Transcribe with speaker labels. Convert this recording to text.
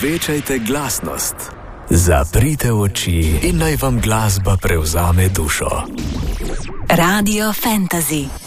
Speaker 1: povečajte glasnost. Zaprite oči in naj vam glasba prevzame dušo.
Speaker 2: Radio Fantasy.